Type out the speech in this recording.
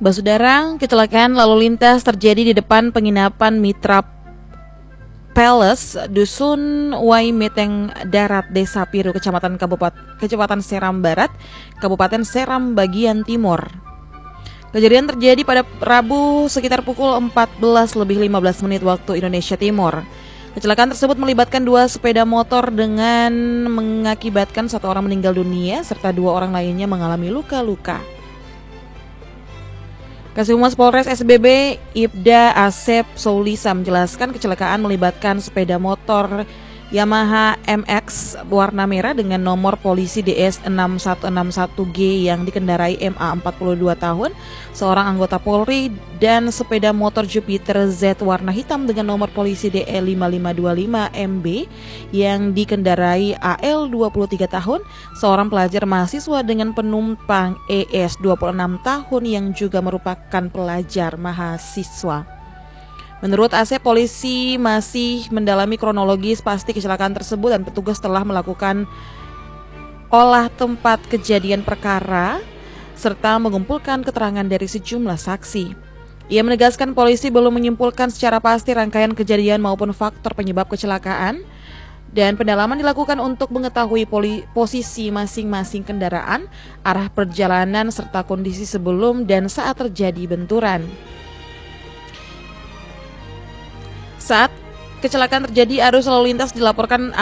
Basudara, kecelakaan lalu lintas terjadi di depan penginapan Mitra Palace, Dusun Waimeteng Darat, Desa Piru, Kecamatan Seram Barat, Kabupaten Seram bagian timur. Kejadian terjadi pada Rabu sekitar pukul 14:15 waktu Indonesia Timur. Kecelakaan tersebut melibatkan 2 sepeda motor dengan mengakibatkan 1 orang meninggal dunia serta 2 orang lainnya mengalami luka-luka. Kasih Humas Polres SBB Ibda Asep Soulisa menjelaskan kecelakaan melibatkan sepeda motor Yamaha MX warna merah dengan nomor polisi DS 6161G yang dikendarai MA 42 tahun, seorang anggota Polri, dan sepeda motor Jupiter Z warna hitam dengan nomor polisi DE 5525MB yang dikendarai AL 23 tahun, seorang pelajar mahasiswa dengan penumpang ES 26 tahun yang juga merupakan pelajar mahasiswa. Menurut Asep, polisi masih mendalami kronologis pasti kecelakaan tersebut dan petugas telah melakukan olah tempat kejadian perkara serta mengumpulkan keterangan dari sejumlah saksi. Ia menegaskan polisi belum menyimpulkan secara pasti rangkaian kejadian maupun faktor penyebab kecelakaan dan pendalaman dilakukan untuk mengetahui posisi masing-masing kendaraan, arah perjalanan serta kondisi sebelum dan saat terjadi benturan. Saat kecelakaan terjadi, arus lalu lintas dilaporkan